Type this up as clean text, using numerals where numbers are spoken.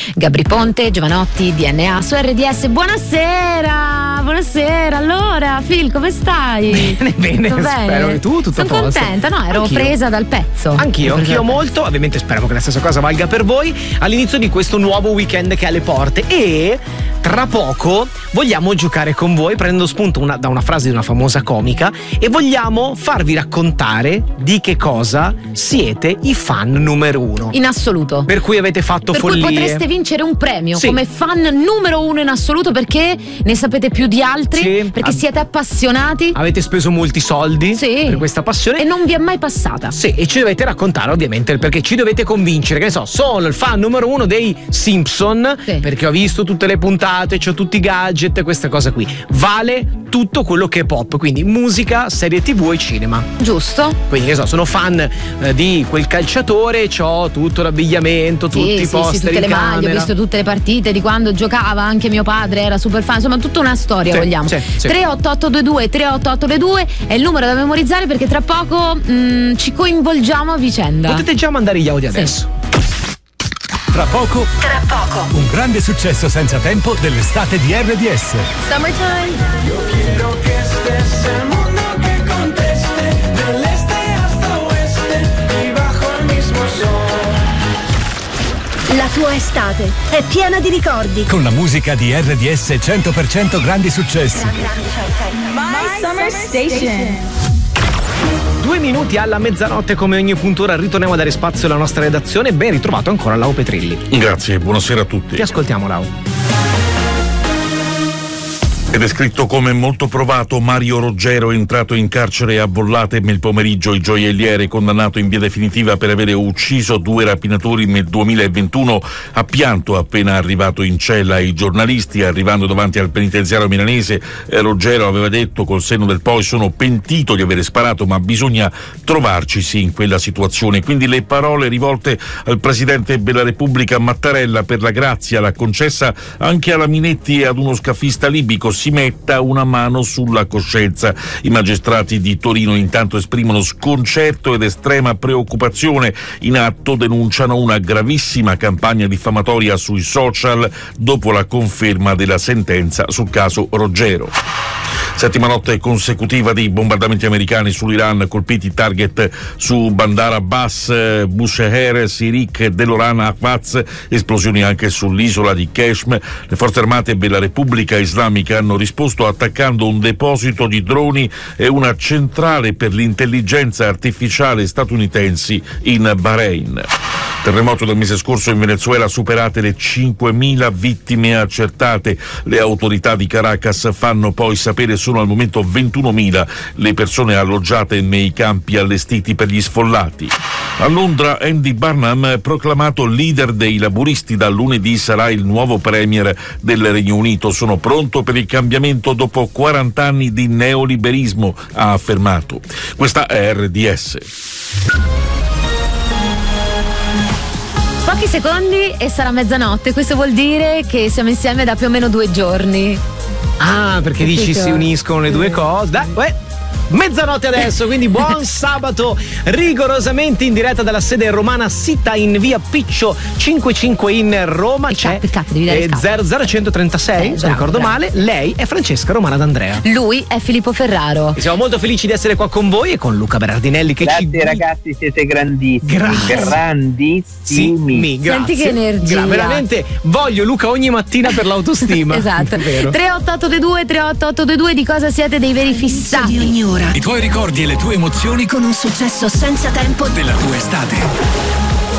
Gabri Ponte, Giovanotti, DNA su RDS. Buonasera, allora Phil, come stai? Bene, spero che tu tutto a posto. Sono contenta, no, ero presa dal pezzo. Anch'io molto, ovviamente spero che la stessa cosa valga per voi all'inizio di questo nuovo weekend che è alle porte, e tra poco vogliamo giocare con voi prendendo spunto da una frase di una famosa comica e vogliamo farvi raccontare di che cosa siete i fan numero 1 in assoluto, per cui avete fatto follie, per cui potreste vincere un premio come fan numero 1 in assoluto, perché ne sapete più di altri, perché siete appassionati, avete speso molti soldi per questa passione e non vi è mai passata. E ci dovete raccontare ovviamente il perché, ci dovete convincere, che ne so, sono il fan numero 1 dei Simpson perché ho visto tutte le puntate, c'ho tutti i gadget, questa cosa qui. Vale tutto quello che è pop, quindi musica, serie TV e cinema. Giusto. Quindi, che so, sono fan di quel calciatore, c'ho tutto l'abbigliamento, tutti i poster, tutte le maglie, ho visto tutte le partite di quando giocava, anche mio padre era super fan, insomma tutta una storia vogliamo. 38822 è il numero da memorizzare, perché tra poco ci coinvolgiamo a vicenda. Potete già mandare gli audio adesso. Tra poco, un grande successo senza tempo dell'estate di RDS. Summertime. Yo quiero que estés el mundo que conteste, del este hasta oeste y bajo el mismo sol. La tua estate è piena di ricordi. Con la musica di RDS 100% grandi successi. My Summer Station. 2 minuti alla mezzanotte, come ogni puntura ritorniamo a dare spazio alla nostra redazione. Ben ritrovato ancora Lau Petrilli. Grazie, buonasera a tutti. Ti ascoltiamo, Lau. Ed è scritto come molto provato Mario Roggero, entrato in carcere a Bollate nel pomeriggio, il gioielliere condannato in via definitiva per avere ucciso 2 rapinatori nel 2021, ha pianto appena arrivato in cella ai giornalisti. Arrivando davanti al penitenziario milanese, Roggero aveva detto col senno del poi: sono pentito di avere sparato, ma bisogna trovarcisi in quella situazione. Quindi le parole rivolte al Presidente della Repubblica Mattarella per la grazia l'ha concessa anche alla Minetti e ad uno scafista libico. Si metta una mano sulla coscienza. I magistrati di Torino intanto esprimono sconcerto ed estrema preoccupazione. In atto denunciano una gravissima campagna diffamatoria sui social dopo la conferma della sentenza sul caso Roggero. 7ª notte consecutiva di bombardamenti americani sull'Iran, colpiti target su Bandar Abbas, Bushehr, Sirik, Deloran, Ahvaz, esplosioni anche sull'isola di Keshme. Le forze armate della Repubblica Islamica hanno risposto attaccando un deposito di droni e una centrale per l'intelligenza artificiale statunitensi in Bahrain. Terremoto del mese scorso in Venezuela, superate le 5.000 vittime accertate. Le autorità di Caracas fanno poi sapere sono al momento 21.000 le persone alloggiate nei campi allestiti per gli sfollati. A Londra Andy Burnham, proclamato leader dei laburisti da lunedì, sarà il nuovo premier del Regno Unito. Sono pronto per il cambiamento dopo 40 anni di neoliberismo, ha affermato. Questa è RDS. Pochi secondi e sarà mezzanotte, questo vuol dire che siamo insieme da più o meno 2 giorni. Ah, perché dici si uniscono le due cose. Dai, mezzanotte adesso, quindi buon sabato, rigorosamente in diretta dalla sede romana sita in via Piccio 55 in Roma. C'è 00136, se ricordo male. Lei è Francesca Romana D'Andrea. Lui è Filippo Ferraro. E siamo molto felici di essere qua con voi e con Luca Berardinelli che grazie ragazzi, siete grandissimi. Grandissimi. Sì, senti che energia. Veramente voglio Luca ogni mattina per l'autostima. Esatto. 38822 di cosa siete dei veri fissati di ogni ora. I tuoi ricordi e le tue emozioni con un successo senza tempo della tua estate.